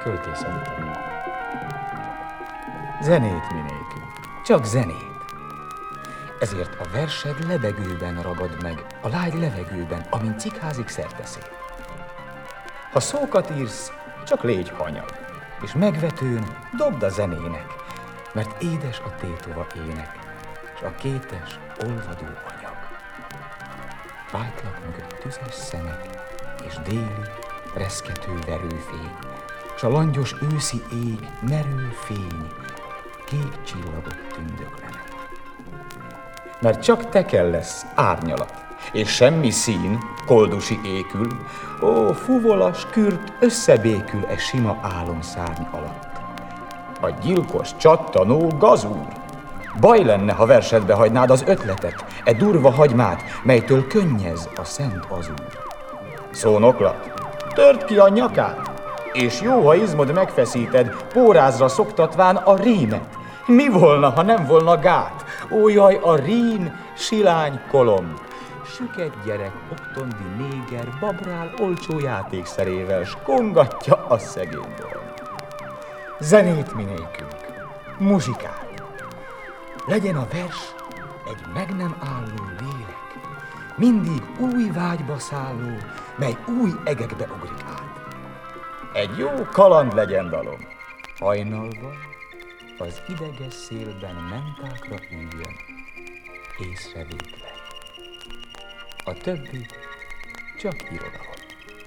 költészetben. Zenét minékünk, csak zenét. Ezért a versed lebegőben ragad meg, a lágy levegőben, amint cikházik szerteszél. Ha szókat írsz, csak légy hanyag, és megvetőn dobd a zenének, mert édes a tétova ének, s a kétes, olvadó anyag. Fájtlak mögött tüzes szemek, és déli, reszkető verőfény, s a langyos őszi ég merő fény, kék csillagok tündöklenek. Mert csak te kellesz árnyalat, és semmi szín, koldusi ékül, ó, fuvolas kürt összebékül e sima álomszárny alatt. A gyilkos csattanó gazúr! Baj lenne, ha versedbe hagynád az ötletet, e durva hagymát, melytől könnyez a szent azúr. Szónoklat, törd ki a nyakát, és jó, ha izmod megfeszíted, pórázra szoktatván a rímet. Mi volna, ha nem volna gát? Ó, jaj, a rím, silány kolomb. Süket gyerek, oktondi néger, babrál olcsó játékszerével, s kongatja a szegény bolond. Zenét minékünk, muzsikát. Legyen a vers egy meg nem álló lélek, mindig új vágyba szálló, mely új egekbe ugrik át. Egy jó kaland legyen dalom, hajnalban az ideges szélben mentákra üljön, észrevétlen. A többi csak irodalom.